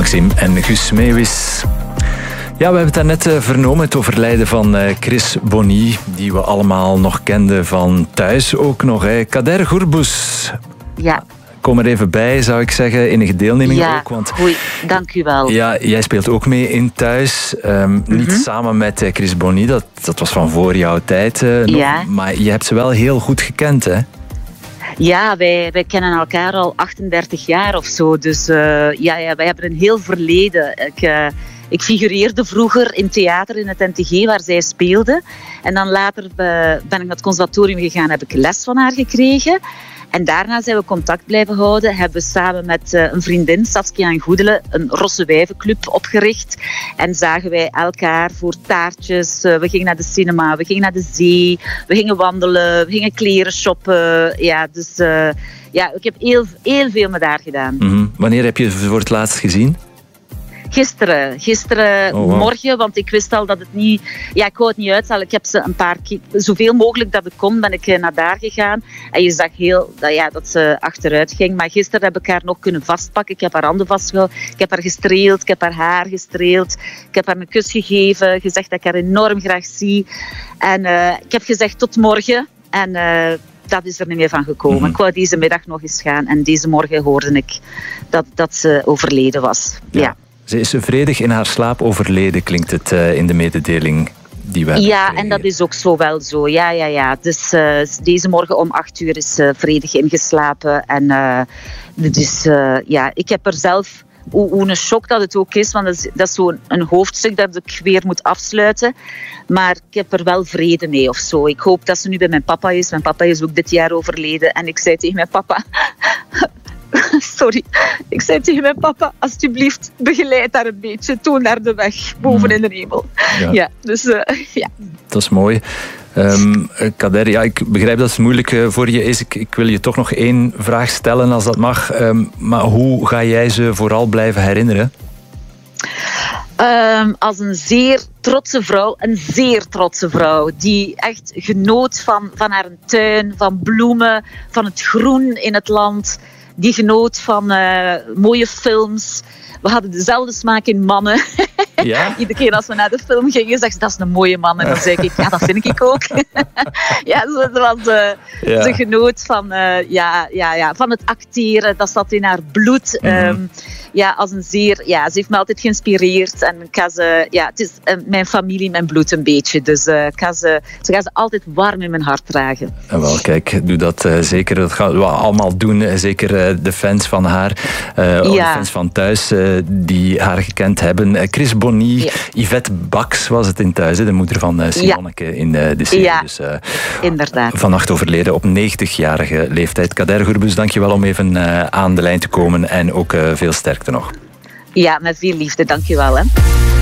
Maxime en Guus Meeuwis. Ja, we hebben het daarnet vernomen, het overlijden van Chris Bonny, die we allemaal nog kenden van Thuis ook nog. Kader Gourbous. Ja. Kom er even bij, zou ik zeggen, enige deelneming ook. Want, goed, dank u wel. Ja, jij speelt ook mee in Thuis. Niet samen met Chris Bonny, dat was van voor jouw tijd nog, maar je hebt ze wel heel goed gekend, hè? Ja, wij kennen elkaar al 38 jaar of zo. Dus wij hebben een heel verleden. Ik figureerde vroeger in theater in het NTG waar zij speelde. En dan later ben ik naar het conservatorium gegaan, heb ik les van haar gekregen. En daarna zijn we contact blijven houden. Hebben we samen met een vriendin, Saskia en Goedelen, een Rosse Wijvenclub opgericht. En zagen wij elkaar voor taartjes. We gingen naar de cinema, we gingen naar de zee. We gingen wandelen, we gingen kleren shoppen. Ja, dus ik heb heel veel met haar gedaan. Mm-hmm. Wanneer heb je ze voor het laatst gezien? Gisteren morgen, want ik wist al dat het niet... Ja, ik wou het niet uitstellen. Ik heb ze een paar keer, zoveel mogelijk dat ik kon, ben ik naar daar gegaan. En je zag dat ze achteruit ging. Maar gisteren heb ik haar nog kunnen vastpakken. Ik heb haar handen vastgehouden. Ik heb haar gestreeld. Ik heb haar gestreeld. Ik heb haar een kus gegeven. Gezegd dat ik haar enorm graag zie. En ik heb gezegd tot morgen. En... dat is er niet meer van gekomen. Mm-hmm. Ik wou deze middag nog eens gaan. En deze morgen hoorde ik dat ze overleden was. Ja. Ze is vredig in haar slaap overleden, klinkt het in de mededeling die we hebben gekregen. En dat is ook zo wel zo. Ja. Dus deze morgen om 8:00 is ze vredig ingeslapen. En ik heb er zelf... Hoe een shock dat het ook is, want dat is zo'n hoofdstuk dat ik weer moet afsluiten. Maar ik heb er wel vrede mee of zo. Ik hoop dat ze nu bij mijn papa is. Mijn papa is ook dit jaar overleden. En ik zei tegen mijn papa... Sorry. Ik zei tegen mijn papa, alsjeblieft, begeleid haar een beetje. Toon haar de weg, boven in de hemel. Ja. Dat is mooi. Kader, ik begrijp dat het moeilijk voor je is. Ik wil je toch nog 1 vraag stellen, als dat mag. Maar hoe ga jij ze vooral blijven herinneren? Als een zeer trotse vrouw, die echt genoot van haar tuin, van bloemen, van het groen in het land, die genoot van mooie films. We hadden dezelfde smaak in mannen. Ja? Iedere keer als we naar de film gingen, zag ze, dat is een mooie man. En dan zei ik, ja, dat vind ik ook. Ze genoot van, van het acteren. Dat zat in haar bloed. Mm-hmm. Ze heeft me altijd geïnspireerd. En het is mijn familie, mijn bloed een beetje. Dus ze gaat ze altijd warm in mijn hart dragen. Wel, kijk, doe dat zeker. Dat gaan we allemaal doen. Zeker de fans van haar. De fans van Thuis die haar gekend hebben. Chris Bonny, Yvette Baks was het in Thuis, de moeder van Simonneke in de serie. Ja, dus, inderdaad. Vannacht overleden op 90-jarige leeftijd. Kader Gourbous, dankjewel om even aan de lijn te komen en ook veel sterkte nog. Ja, met veel liefde, dankjewel. Hè.